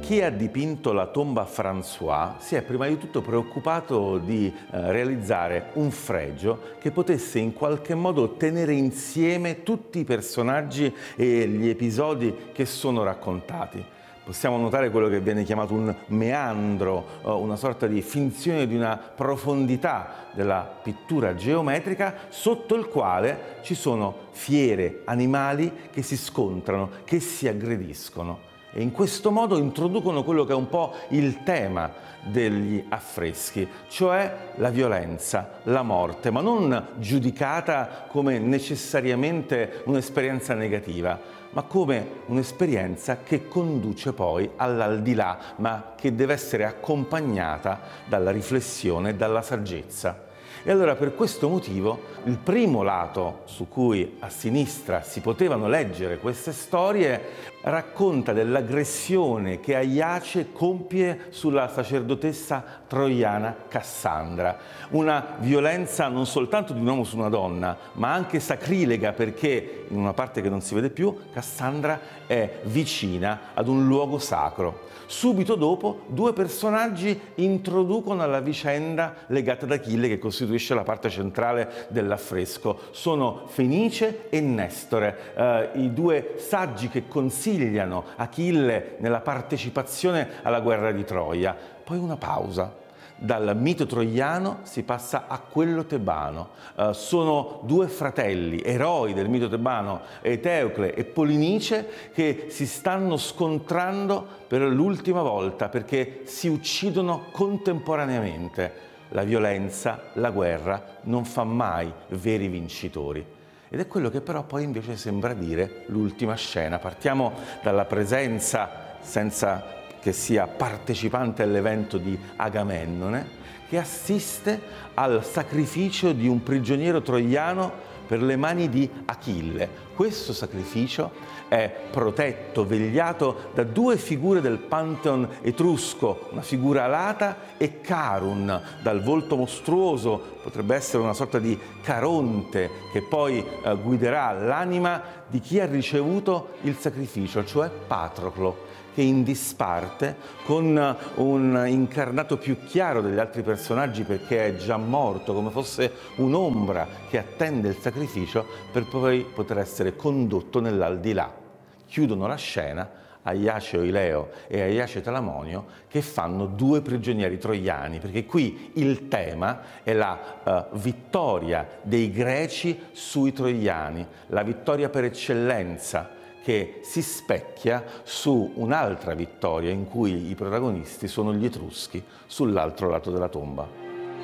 Chi ha dipinto la tomba François si è prima di tutto preoccupato di realizzare un fregio che potesse in qualche modo tenere insieme tutti i personaggi e gli episodi che sono raccontati. Possiamo notare quello che viene chiamato un meandro, una sorta di finzione di una profondità della pittura geometrica sotto il quale ci sono fiere, animali che si scontrano, che si aggrediscono. E in questo modo introducono quello che è un po' il tema degli affreschi, cioè la violenza, la morte, ma non giudicata come necessariamente un'esperienza negativa, ma come un'esperienza che conduce poi all'aldilà, ma che deve essere accompagnata dalla riflessione e dalla saggezza. E allora per questo motivo il primo lato su cui a sinistra si potevano leggere queste storie racconta dell'aggressione che Aiace compie sulla sacerdotessa troiana Cassandra. Una violenza non soltanto di un uomo su una donna, ma anche sacrilega, perché in una parte che non si vede più Cassandra è vicina ad un luogo sacro. Subito dopo due personaggi introducono la vicenda legata ad Achille, che costituisce la parte centrale dell'affresco. Sono Fenice e Nestore, i due saggi che consigliano Achille nella partecipazione alla guerra di Troia. Poi una pausa. Dal mito troiano si passa a quello tebano. Sono due fratelli, eroi del mito tebano, Eteocle e Polinice, che si stanno scontrando per l'ultima volta perché si uccidono contemporaneamente. La violenza, la guerra non fa mai veri vincitori. Ed è quello che però poi invece sembra dire l'ultima scena. Partiamo dalla presenza, senza che sia partecipante all'evento, di Agamennone, che assiste al sacrificio di un prigioniero troiano per le mani di Achille. Questo sacrificio è protetto, vegliato da due figure del Pantheon etrusco, una figura alata e Carun, dal volto mostruoso, potrebbe essere una sorta di Caronte che poi guiderà l'anima di chi ha ricevuto il sacrificio, cioè Patroclo, che in disparte con un incarnato più chiaro degli altri personaggi perché è già morto, come fosse un'ombra che attende il sacrificio per poi poter essere condotto nell'aldilà. Chiudono la scena Aiace Oileo e Aiace Talamonio, che fanno due prigionieri troiani, perché qui il tema è la vittoria dei greci sui troiani, la vittoria per eccellenza, che si specchia su un'altra vittoria in cui i protagonisti sono gli Etruschi sull'altro lato della tomba.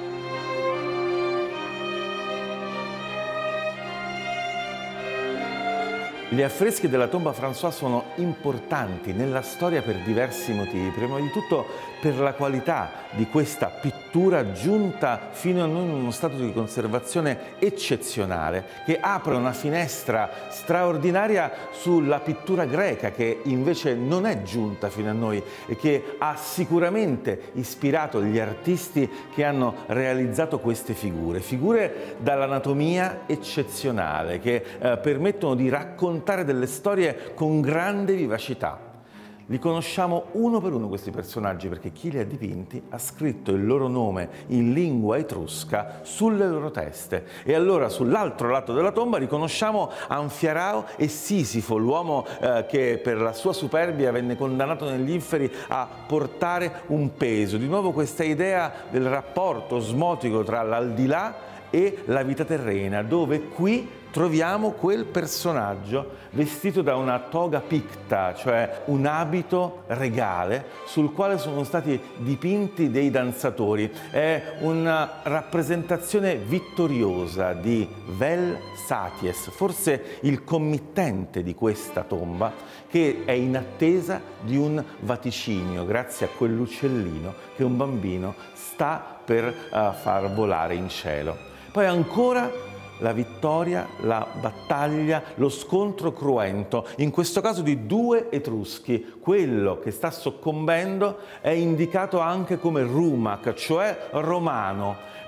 Gli affreschi della tomba François sono importanti nella storia per diversi motivi. Prima di tutto per la qualità di questa pittura giunta fino a noi in uno stato di conservazione eccezionale, che apre una finestra straordinaria sulla pittura greca, che invece non è giunta fino a noi e che ha sicuramente ispirato gli artisti che hanno realizzato queste figure dall'anatomia eccezionale, che permettono di raccontare delle storie con grande vivacità. Li conosciamo uno per uno questi personaggi perché chi li ha dipinti ha scritto il loro nome in lingua etrusca sulle loro teste. E allora sull'altro lato della tomba riconosciamo Anfiarao e Sisifo, l'uomo che per la sua superbia venne condannato negli inferi a portare un peso. Di nuovo questa idea del rapporto osmotico tra l'aldilà e la vita terrena, dove qui troviamo quel personaggio vestito da una toga picta, cioè un abito regale sul quale sono stati dipinti dei danzatori. È una rappresentazione vittoriosa di Vel Saties, forse il committente di questa tomba, che è in attesa di un vaticinio grazie a quell'uccellino che un bambino sta per far volare in cielo. Poi ancora la vittoria, la battaglia, lo scontro cruento, in questo caso di due etruschi. Quello che sta soccombendo è indicato anche come Rumac, cioè romano,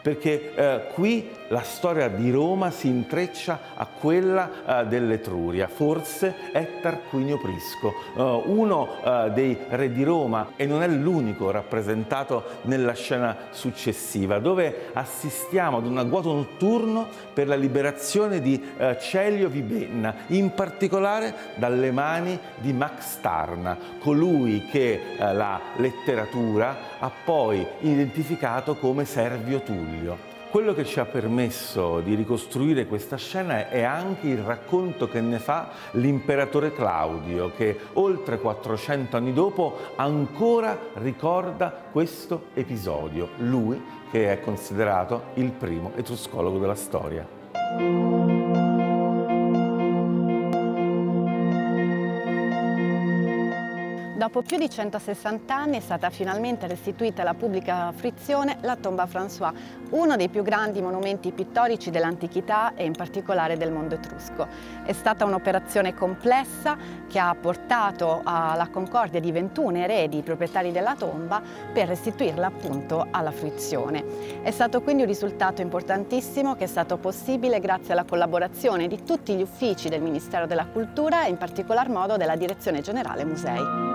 perché qui la storia di Roma si intreccia a quella dell'Etruria, forse è Tarquinio Prisco, uno dei re di Roma, e non è l'unico rappresentato nella scena successiva, dove assistiamo ad un agguato notturno per la liberazione di Celio Vibenna, in particolare dalle mani di Max Starna, colui che la letteratura ha poi identificato come Servio Tullio. Quello che ci ha permesso di ricostruire questa scena è anche il racconto che ne fa l'imperatore Claudio, che oltre 400 anni dopo ancora ricorda questo episodio, lui che è considerato il primo etruscologo della storia. Dopo più di 160 anni è stata finalmente restituita alla pubblica fruizione la Tomba François, uno dei più grandi monumenti pittorici dell'antichità e in particolare del mondo etrusco. È stata un'operazione complessa che ha portato alla concordia di 21 eredi proprietari della tomba per restituirla appunto alla fruizione. È stato quindi un risultato importantissimo che è stato possibile grazie alla collaborazione di tutti gli uffici del Ministero della Cultura e in particolar modo della Direzione Generale Musei.